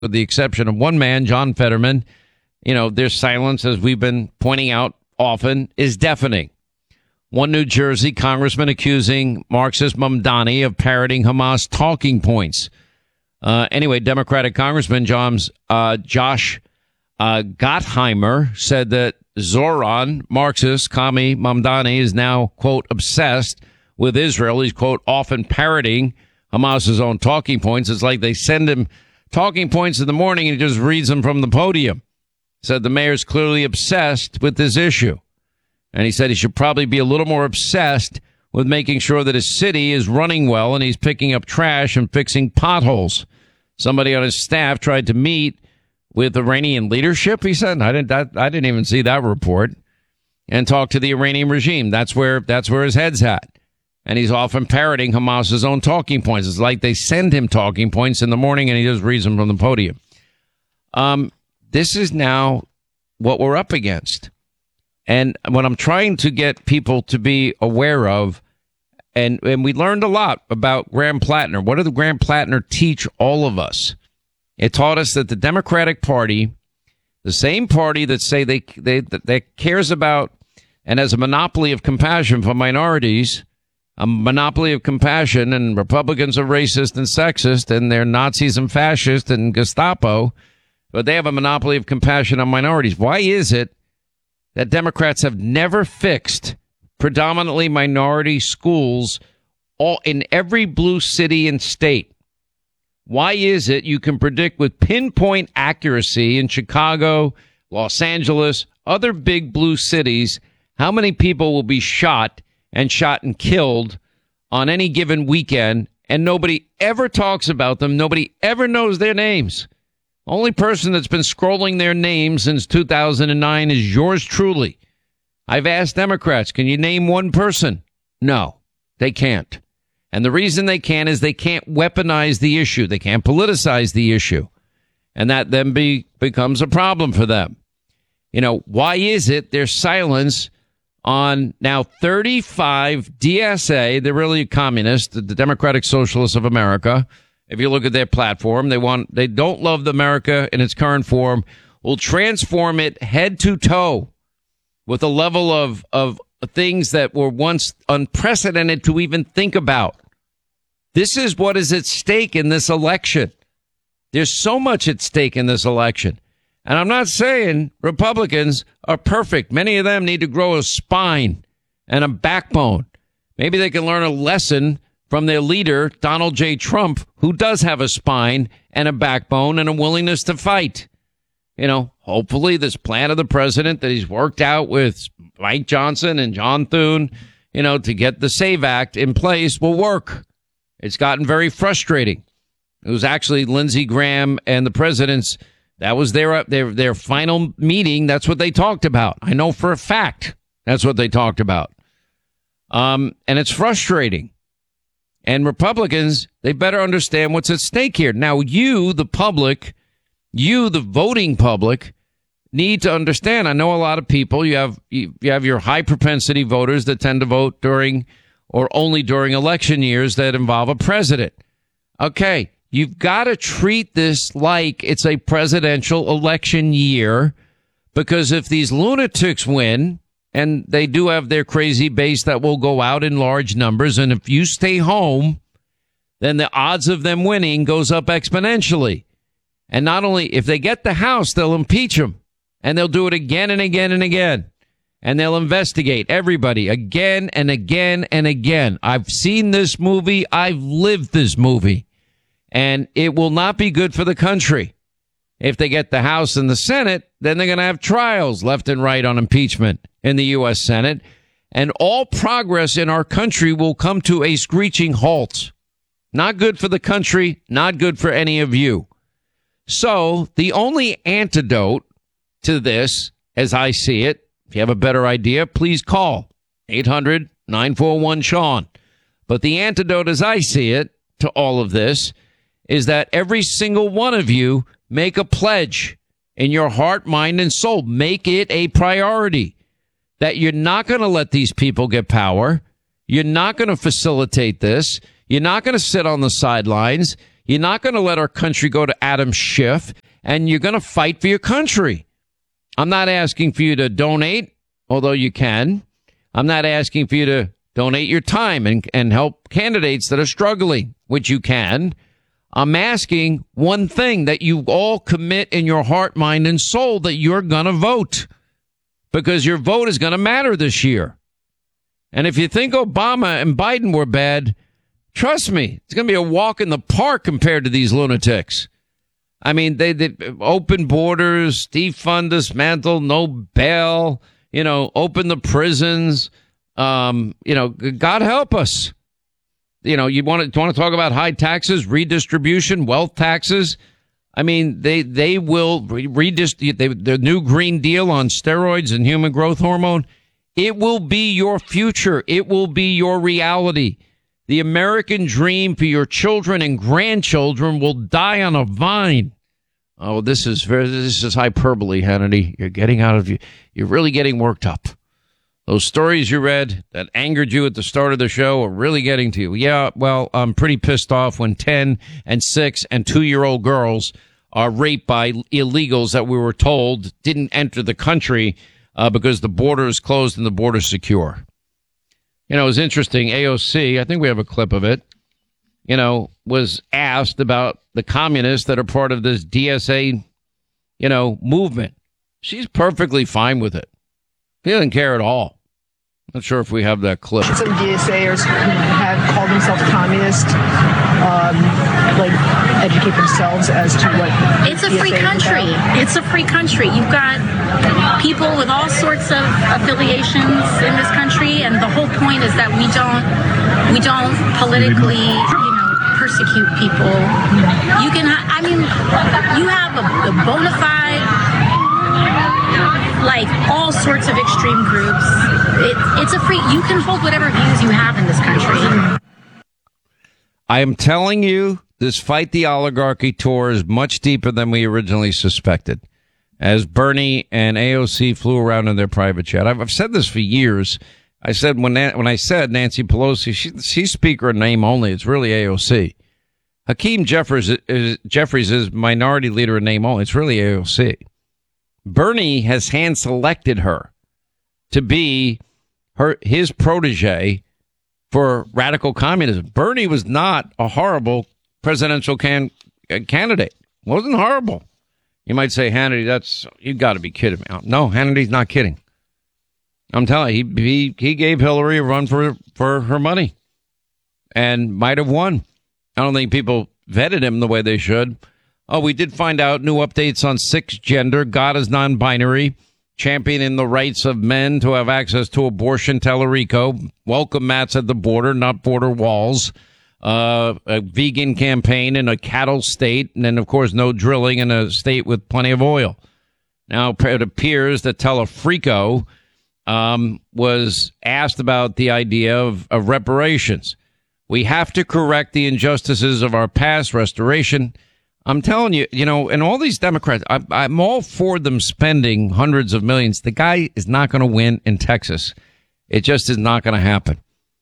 with the exception of one man, John Fetterman. Their silence, as we've been pointing out often, is deafening. One New Jersey congressman accusing Marxist Mamdani of parroting Hamas talking points. Anyway, Democratic Congressman Josh Gottheimer said that Zoran, Marxist Kami Mamdani, is now, quote, obsessed with Israel. He's, quote, often parroting Hamas's own talking points. It's like they send him talking points in the morning and he just reads them from the podium. Said the mayor's clearly obsessed with this issue. And he said he should probably be a little more obsessed with making sure that his city is running well and he's picking up trash and fixing potholes. Somebody on his staff tried to meet with Iranian leadership, he said. I didn't even see that report. And talk to the Iranian regime. That's where his head's at. And he's often parroting Hamas's own talking points. It's like they send him talking points in the morning and he just reads them from the podium. This is now what we're up against. And what I'm trying to get people to be aware of, and we learned a lot about Graham Plattner. What did the Graham Plattner teach all of us? It taught us that the Democratic Party, the same party that say that cares about and has a monopoly of compassion for minorities, a monopoly of compassion, and Republicans are racist and sexist, and they're Nazis and fascists and Gestapo, but they have a monopoly of compassion on minorities. Why is it that Democrats have never fixed predominantly minority schools in every blue city and state? Why is it you can predict with pinpoint accuracy in Chicago, Los Angeles, other big blue cities, how many people will be shot and killed on any given weekend, and nobody ever talks about them? Nobody ever knows their names. Only person that's been scrolling their names since 2009 is yours truly. I've asked Democrats, can you name one person? No, they can't. And the reason they can't is they can't weaponize the issue. They can't politicize the issue. And that then becomes a problem for them. Why is it there's silence on now 35 DSA? They're really communists, the Democratic Socialists of America. If you look at their platform, they don't love America in its current form, will transform it head to toe with a level of things that were once unprecedented to even think about. This is what is at stake in this election. There's so much at stake in this election. And I'm not saying Republicans are perfect. Many of them need to grow a spine and a backbone. Maybe they can learn a lesson from their leader, Donald J. Trump, who does have a spine and a backbone and a willingness to fight. Hopefully this plan of the president that he's worked out with Mike Johnson and John Thune, to get the SAVE Act in place will work. It's gotten very frustrating. It was actually Lindsey Graham and the president's, that was their final meeting. That's what they talked about. I know for a fact that's what they talked about. And it's frustrating. And Republicans, they better understand what's at stake here. Now, you, the public, the voting public, need to understand. I know a lot of people, you have your high propensity voters that tend to vote during or only during election years that involve a president. Okay, you've got to treat this like it's a presidential election year, because if these lunatics win, and they do have their crazy base that will go out in large numbers, and if you stay home, then the odds of them winning goes up exponentially. And not only if they get the House, they'll impeach them, and they'll do it again and again and again. And they'll investigate everybody again and again and again. I've seen this movie. I've lived this movie. And it will not be good for the country. If they get the House and the Senate, then they're going to have trials left and right on impeachment in the U.S. Senate. And all progress in our country will come to a screeching halt. Not good for the country. Not good for any of you. So the only antidote to this, as I see it, if you have a better idea, please call 800-941-SEAN. But the antidote, as I see it, to all of this is that every single one of you make a pledge in your heart, mind, and soul. Make it a priority that you're not going to let these people get power. You're not going to facilitate this. You're not going to sit on the sidelines. You're not going to let our country go to Adam Schiff, and you're going to fight for your country. I'm not asking for you to donate, although you can. I'm not asking for you to donate your time and help candidates that are struggling, which you can. I'm asking one thing, that you all commit in your heart, mind, and soul that you're going to vote, because your vote is going to matter this year. And if you think Obama and Biden were bad, trust me, it's going to be a walk in the park compared to these lunatics. I mean, they open borders, defund, dismantle, no bail, open the prisons. God help us. You want to talk about high taxes, redistribution, wealth taxes. I mean, they will redistribute the new Green Deal on steroids and human growth hormone. It will be your future. It will be your reality. The American dream for your children and grandchildren will die on a vine. Oh, this is hyperbole, Hannity. You're really getting worked up. Those stories you read that angered you at the start of the show are really getting to you. Yeah, well, I'm pretty pissed off when 10 and 6 and 2-year-old girls are raped by illegals that we were told didn't enter the country because the border is closed and the border is secure. It was interesting. AOC, I think we have a clip of it, was asked about the communists that are part of this DSA, movement. She's perfectly fine with it. He doesn't care at all. Not sure if we have that clip. Some DSAers have called themselves communist, educate themselves as to what it's a free country. It's a free country. You've got people with all sorts of affiliations in this country, and the whole point is that we don't politically, persecute people. You can, you have a bona fide, all sorts of extreme groups. It's a free, you can hold whatever views you have in this country. I am telling you, this Fight the Oligarchy tour is much deeper than we originally suspected. As Bernie and AOC flew around in their private jet. I've said this for years. I said when I said Nancy Pelosi, she's speaker in name only. It's really AOC. Hakeem Jeffries is minority leader in name only. It's really AOC. Bernie has hand-selected her to be his protege for radical communism. Bernie was not a horrible presidential candidate. Wasn't horrible. You might say, Hannity, you got to be kidding me. No, Hannity's not kidding. I'm telling you, he gave Hillary a run for her money and might have won. I don't think people vetted him the way they should. Oh, we did find out new updates on 6 gender. God is non-binary. Championing the rights of men to have access to abortion. Tellerico. Welcome mats at the border, not border walls. A vegan campaign in a cattle state. And then, of course, no drilling in a state with plenty of oil. Now, it appears that Telefrico was asked about the idea of reparations. We have to correct the injustices of our past. Restoration. I'm telling you, and all these Democrats, I'm all for them spending hundreds of millions. The guy is not going to win in Texas. It just is not going to happen.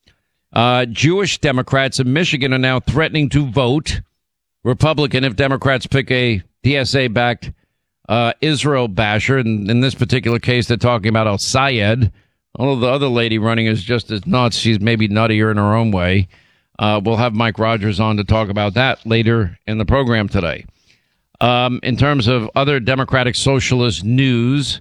Jewish Democrats in Michigan are now threatening to vote Republican if Democrats pick a DSA-backed Israel basher. And in this particular case, they're talking about Al-Sayed. Although the other lady running is just as nuts. She's maybe nuttier in her own way. We'll have Mike Rogers on to talk about that later in the program today. In terms of other Democratic Socialist news,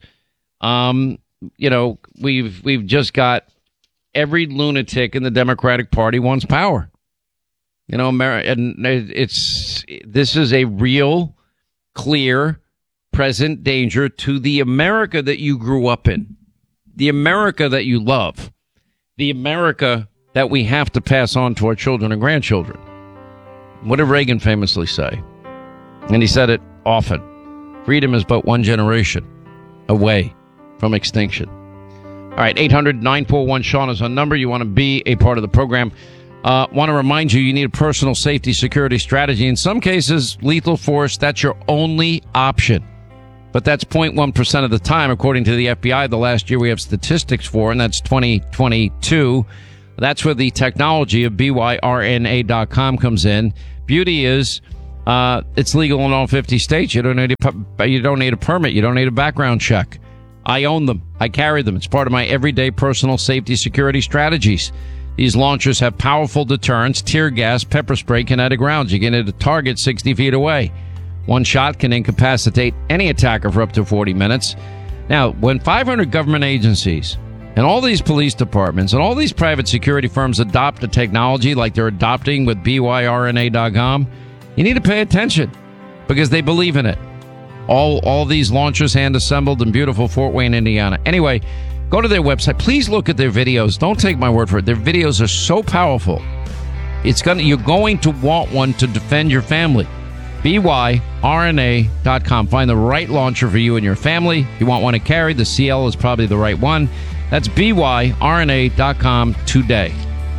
we've just got every lunatic in the Democratic Party wants power. And this is a real, clear, present danger to the America that you grew up in, the America that you love, the America that we have to pass on to our children and grandchildren. What did Reagan famously say? And he said it often. Freedom is but one generation away from extinction. All right, 800-941-SEAN is our number. You want to be a part of the program. Want to remind you need a personal safety security strategy. In some cases, lethal force, that's your only option. But that's 0.1% of the time, according to the FBI, the last year we have statistics for, and that's 2022. That's where the technology of BYRNA.com comes in. Beauty is it's legal in all 50 states. You don't need a permit. You don't need a background check. I own them. I carry them. It's part of my everyday personal safety security strategies. These launchers have powerful deterrents, tear gas, pepper spray, kinetic rounds. You can hit a target 60 feet away. One shot can incapacitate any attacker for up to 40 minutes. Now, when 500 government agencies and all these police departments and all these private security firms adopt a technology like they're adopting with BYRNA.com, you need to pay attention because they believe in it. All these launchers hand-assembled in beautiful Fort Wayne, Indiana. Anyway, go to their website. Please look at their videos. Don't take my word for it. Their videos are so powerful. You're going to want one to defend your family. BYRNA.com. Find the right launcher for you and your family. If you want one to carry, the CL is probably the right one. That's BYRNA.com today.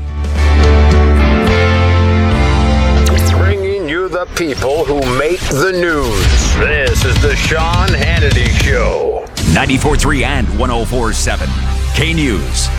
Bringing you the people who make the news. This is the Sean Hannity Show. 94.3 and 104.7. K-News.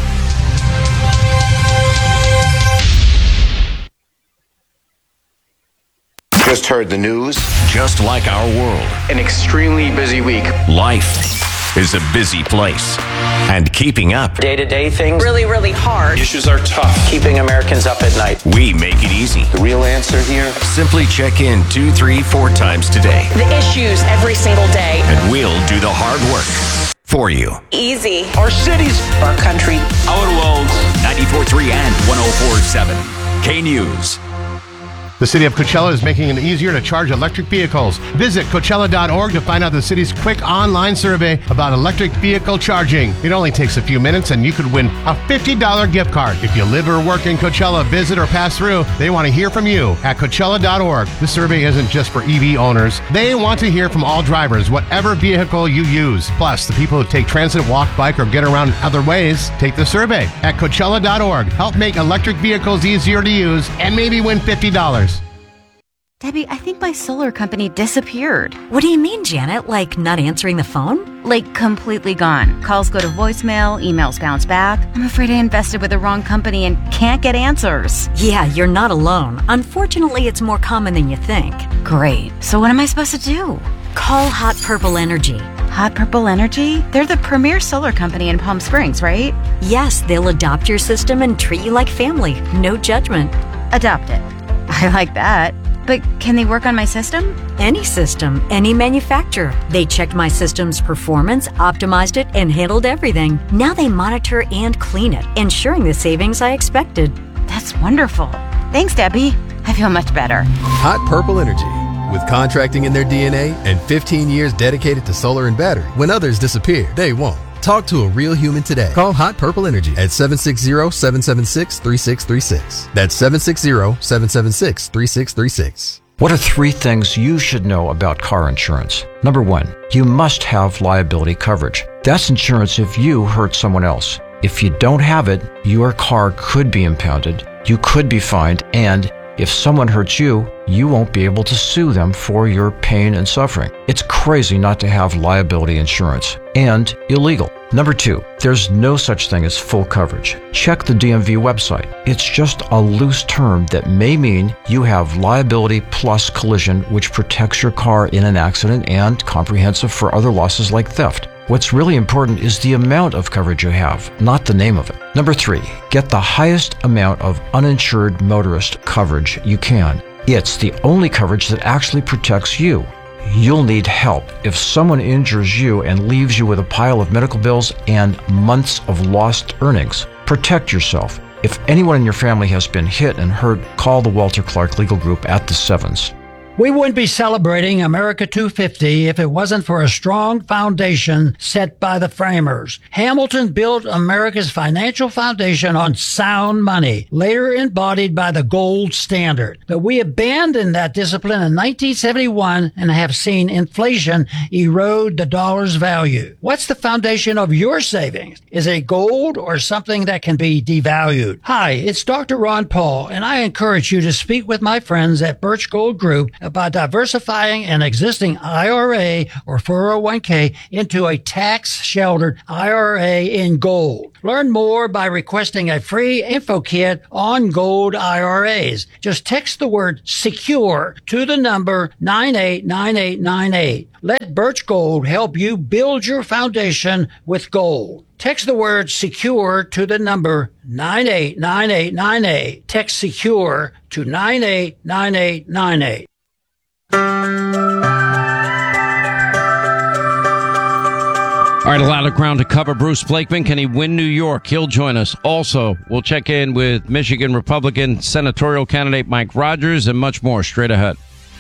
Just heard the news. Just like our world, An extremely busy week. life is a busy place. And keeping up, Day-to-day things. Really, really hard. Issues are tough. Keeping Americans up at night. we make it easy. The real answer here? Simply check in 2, 3, 4 times today, The issues every single day. and we'll do the hard work for you. Easy. Our cities. Our country. Our world. 94.3 and 104.7. K-News. The city of Coachella is making it easier to charge electric vehicles. Visit Coachella.org to find out the city's quick online survey about electric vehicle charging. It only takes a few minutes and you could win a $50 gift card. If you live or work in Coachella, visit or pass through, they want to hear from you at Coachella.org. This survey isn't just for EV owners. They want to hear from all drivers, whatever vehicle you use. Plus, the people who take transit, walk, bike, or get around other ways, take the survey at Coachella.org. Help make electric vehicles easier to use and maybe win $50. Debbie, I think my solar company disappeared. What do you mean, Janet? Like not answering the phone? Like completely gone. Calls go to voicemail, emails bounce back. I'm afraid I invested with the wrong company and can't get answers. Yeah, you're not alone. Unfortunately, it's more common than you think. Great. So what am I supposed to do? Call Hot Purple Energy. Hot Purple Energy? They're the premier solar company in Palm Springs, right? Yes, they'll adopt your system and treat you like family. No judgment. Adopt it. I like that. But can they work on my system? Any system, any manufacturer. They checked my system's performance, optimized it, and handled everything. Now they monitor and clean it, ensuring the savings I expected. That's wonderful. Thanks, Debbie. I feel much better. Hot Purple Energy. With contracting in their DNA and 15 years dedicated to solar and battery, when others disappear, they won't. Talk to a real human today. Call Hot Purple Energy at 760-776-3636. That's 760-776-3636. What are 3 things you should know about car insurance? Number 1, you must have liability coverage. That's insurance if you hurt someone else. If you don't have it, your car could be impounded, you could be fined, and if someone hurts you, you won't be able to sue them for your pain and suffering. It's crazy not to have liability insurance, and illegal. Number 2, there's no such thing as full coverage. Check the DMV website. It's just a loose term that may mean you have liability plus collision, which protects your car in an accident and comprehensive for other losses like theft. What's really important is the amount of coverage you have, not the name of it. Number 3, get the highest amount of uninsured motorist coverage you can. It's the only coverage that actually protects you. You'll need help if someone injures you and leaves you with a pile of medical bills and months of lost earnings. Protect yourself. If anyone in your family has been hit and hurt, call the Walter Clark Legal Group at the 7s. We wouldn't be celebrating America 250 if it wasn't for a strong foundation set by the framers. Hamilton built America's financial foundation on sound money, later embodied by the gold standard. But we abandoned that discipline in 1971 and have seen inflation erode the dollar's value. What's the foundation of your savings? Is it gold or something that can be devalued? Hi, it's Dr. Ron Paul, and I encourage you to speak with my friends at Birch Gold Group by diversifying an existing IRA or 401k into a tax-sheltered IRA in gold. Learn more by requesting a free info kit on gold IRAs. Just text the word SECURE to the number 989898. Let Birch Gold help you build your foundation with gold. Text the word SECURE to the number 989898. Text SECURE to 989898. All right, a lot of ground to cover. Bruce Blakeman, can he win New York? He'll join us. Also, we'll check in with Michigan Republican senatorial candidate Mike Rogers and much more straight ahead.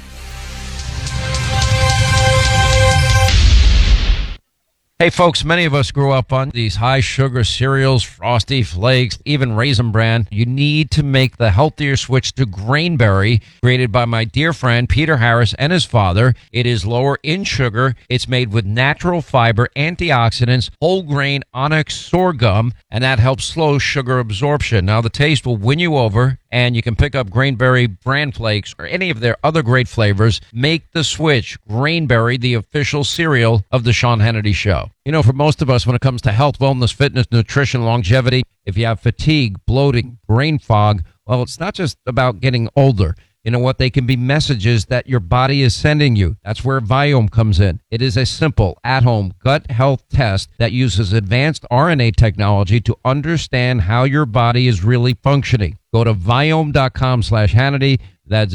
Hey, folks, many of us grew up on these high-sugar cereals, Frosty Flakes, even Raisin Bran. You need to make the healthier switch to Grainberry, created by my dear friend Peter Harris and his father. It is lower in sugar. It's made with natural fiber, antioxidants, whole grain onyx sorghum, and that helps slow sugar absorption. Now, the taste will win you over, and you can pick up Grainberry Bran Flakes or any of their other great flavors. Make the switch. Grainberry, the official cereal of the Sean Hannity Show. You know, for most of us, when it comes to health, wellness, fitness, nutrition, longevity, if you have fatigue, bloating, brain fog, well, it's not just about getting older. You know what? They can be messages that your body is sending you. That's where Viome comes in. It is a simple, at-home gut health test that uses advanced RNA technology to understand how your body is really functioning. Go to Viome.com/Hannity. That's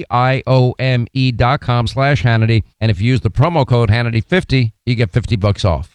VIOME.com/Hannity. And if you use the promo code Hannity50, you get $50 off.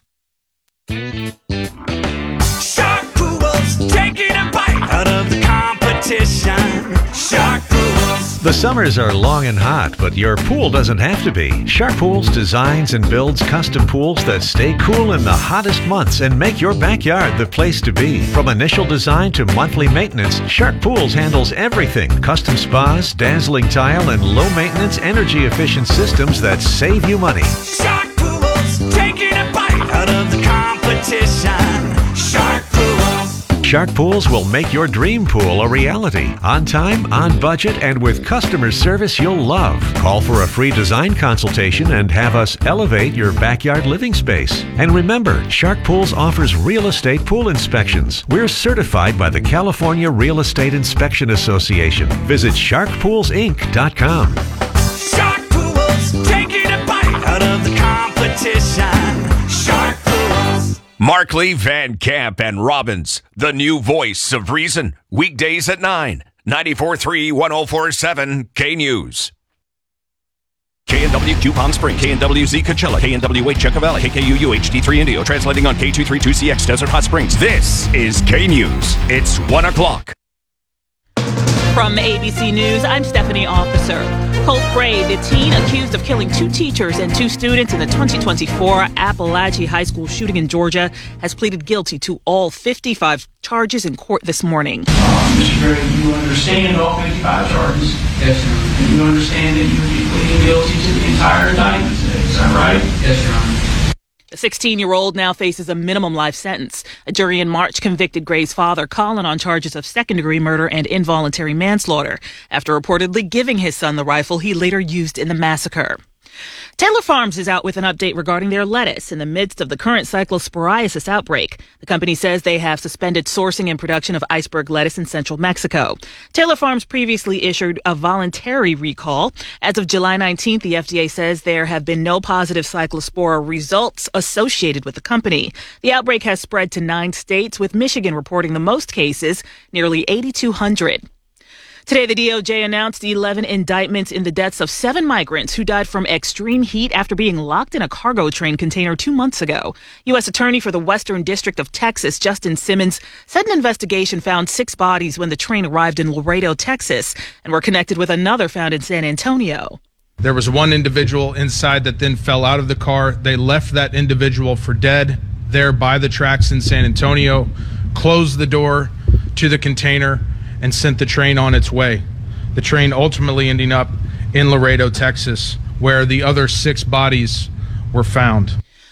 Shark Pools, taking a bite out of the competition. Shark Pools. The summers are long and hot, but your pool doesn't have to be. Shark Pools designs and builds custom pools that stay cool in the hottest months and make your backyard the place to be. From initial design to monthly maintenance, Shark Pools handles everything. Custom spas, dazzling tile, and low-maintenance, energy-efficient systems that save you money. Shark Pools, taking a bite out of the competition. Shark Pools. Shark Pools will make your dream pool a reality. On time, on budget, and with customer service you'll love. Call for a free design consultation and have us elevate your backyard living space. And remember, Shark Pools offers real estate pool inspections. We're certified by the California Real Estate Inspection Association. Visit sharkpoolsinc.com. Shark Pools, taking a bite out of the competition. Shark Pools. Markley, Van Camp, and Robbins, the new voice of reason. Weekdays at 9, 94.3, 104.7, K-News. KNWQ Palm Springs, KNWZ Coachella, KNWH Yucca Valley, KKUU HD3 Indio, translating on K232CX Desert Hot Springs. This is K-News. It's 1 o'clock. From ABC News, I'm Stephanie Officer. Colt Gray, the teen accused of killing 2 teachers and 2 students in the 2024 Appalachia High School shooting in Georgia, has pleaded guilty to all 55 charges in court this morning. Mr. Gray, you understand all 55 charges? Yes, Your Honor. And you understand that you would be pleading guilty to the entire indictment today, is that right? Yes, Your Honor. The 16-year-old now faces a minimum life sentence. A jury in March convicted Gray's father, Colin, on charges of second-degree murder and involuntary manslaughter after reportedly giving his son the rifle he later used in the massacre. Taylor Farms is out with an update regarding their lettuce in the midst of the current cyclosporiasis outbreak. The company says they have suspended sourcing and production of iceberg lettuce in central Mexico. Taylor Farms previously issued a voluntary recall. As of July 19th, the FDA says there have been no positive cyclospora results associated with the company. The outbreak has spread to 9 states, with Michigan reporting the most cases, nearly 8,200. Today, the DOJ announced 11 indictments in the deaths of 7 migrants who died from extreme heat after being locked in a cargo train container 2 months ago. U.S. Attorney for the Western District of Texas, Justin Simmons, said an investigation found 6 bodies when the train arrived in Laredo, Texas, and were connected with another found in San Antonio. There was one individual inside that then fell out of the car. They left that individual for dead there by the tracks in San Antonio, closed the door to the container, and sent the train on its way. The train ultimately ending up in Laredo, Texas, where the other 6 bodies were found.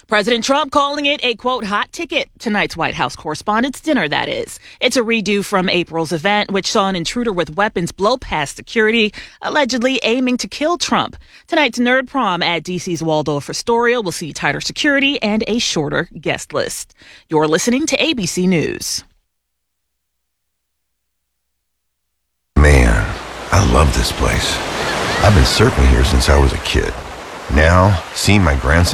President Trump calling it a, quote, hot ticket. Tonight's White House Correspondents' Dinner, that is. It's a redo from April's event, which saw an intruder with weapons blow past security, allegedly aiming to kill Trump. Tonight's Nerd Prom at D.C.'s Waldorf Astoria will see tighter security and a shorter guest list. You're listening to ABC News. Man, I love this place. I've been surfing here since I was a kid. Now, seeing my grandson